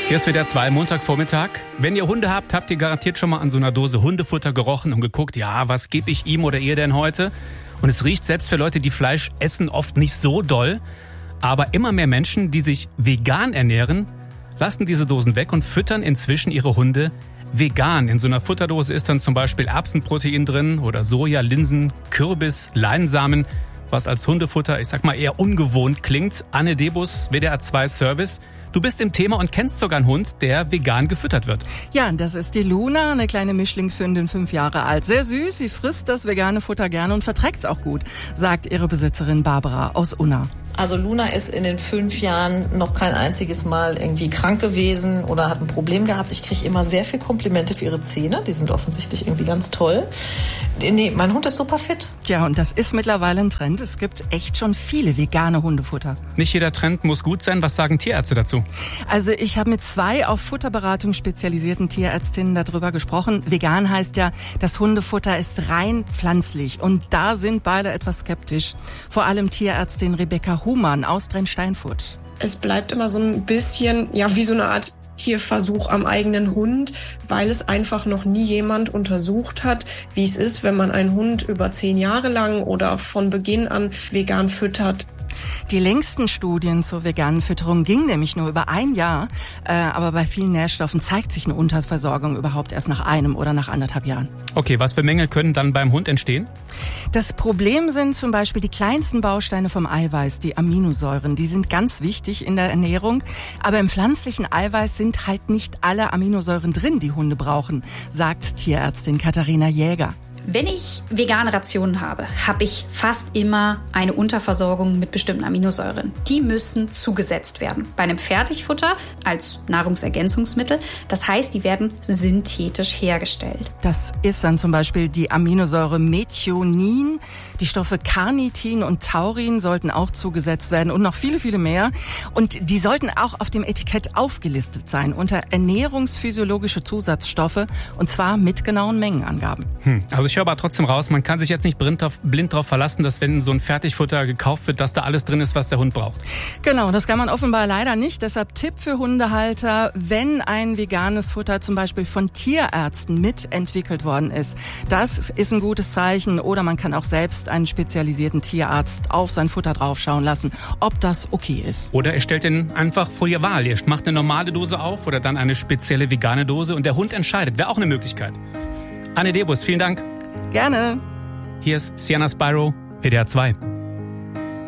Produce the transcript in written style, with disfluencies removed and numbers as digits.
Hier ist wieder 2 Montagvormittag. Wenn ihr Hunde habt, habt ihr garantiert schon mal an so einer Dose Hundefutter gerochen und geguckt, ja, was gebe ich ihm oder ihr denn heute? Und es riecht selbst für Leute, die Fleisch essen, oft nicht so doll. Aber immer mehr Menschen, die sich vegan ernähren, lassen diese Dosen weg und füttern inzwischen ihre Hunde vegan. In so einer Futterdose ist dann zum Beispiel Erbsenprotein drin oder Soja, Linsen, Kürbis, Leinsamen, was als Hundefutter, ich sag mal, eher ungewohnt klingt. Anne Debus, WDR 2 Service. Du bist im Thema und kennst sogar einen Hund, der vegan gefüttert wird. Ja, das ist die Luna, eine kleine Mischlingshündin, 5 Jahre alt. Sehr süß, sie frisst das vegane Futter gerne und verträgt's auch gut, sagt ihre Besitzerin Barbara aus Unna. Also Luna ist in den 5 Jahren noch kein einziges Mal irgendwie krank gewesen oder hat ein Problem gehabt. Ich kriege immer sehr viel Komplimente für ihre Zähne. Die sind offensichtlich irgendwie ganz toll. Nee, mein Hund ist super fit. Ja, und das ist mittlerweile ein Trend. Es gibt echt schon viele vegane Hundefutter. Nicht jeder Trend muss gut sein. Was sagen Tierärzte dazu? Also ich habe mit 2 auf Futterberatung spezialisierten Tierärztinnen darüber gesprochen. Vegan heißt ja, das Hundefutter ist rein pflanzlich. Und da sind beide etwas skeptisch. Vor allem Tierärztin Rebecca Humann aus Drensteinfurt. Es bleibt immer so ein bisschen, ja, wie so eine Art Tierversuch am eigenen Hund, weil es einfach noch nie jemand untersucht hat, wie es ist, wenn man einen Hund über 10 Jahre lang oder von Beginn an vegan füttert. Die längsten Studien zur veganen Fütterung gingen nämlich nur über 1 Jahr, aber bei vielen Nährstoffen zeigt sich eine Unterversorgung überhaupt erst nach 1 oder nach 1,5 Jahren. Okay, was für Mängel können dann beim Hund entstehen? Das Problem sind zum Beispiel die kleinsten Bausteine vom Eiweiß, die Aminosäuren. Die sind ganz wichtig in der Ernährung, aber im pflanzlichen Eiweiß sind halt nicht alle Aminosäuren drin, die Hunde brauchen, sagt Tierärztin Katharina Jäger. Wenn ich vegane Rationen habe, habe ich fast immer eine Unterversorgung mit bestimmten Aminosäuren. Die müssen zugesetzt werden. Bei einem Fertigfutter als Nahrungsergänzungsmittel. Das heißt, die werden synthetisch hergestellt. Das ist dann zum Beispiel die Aminosäure Methionin. Die Stoffe Carnitin und Taurin sollten auch zugesetzt werden und noch viele, viele mehr. Und die sollten auch auf dem Etikett aufgelistet sein unter ernährungsphysiologische Zusatzstoffe und zwar mit genauen Mengenangaben. Also ich höre aber trotzdem raus, man kann sich jetzt nicht blind darauf verlassen, dass wenn so ein Fertigfutter gekauft wird, dass da alles drin ist, was der Hund braucht. Genau, das kann man offenbar leider nicht. Deshalb Tipp für Hundehalter, wenn ein veganes Futter zum Beispiel von Tierärzten mitentwickelt worden ist. Das ist ein gutes Zeichen. Oder man kann auch selbst einen spezialisierten Tierarzt auf sein Futter draufschauen lassen, ob das okay ist. Oder ihr stellt den einfach vor ihr Wahl. Ihr macht eine normale Dose auf oder dann eine spezielle vegane Dose und der Hund entscheidet. Wäre auch eine Möglichkeit. Anne Debus, vielen Dank. Gerne. Hier ist Sienna Spyro, WDR 2.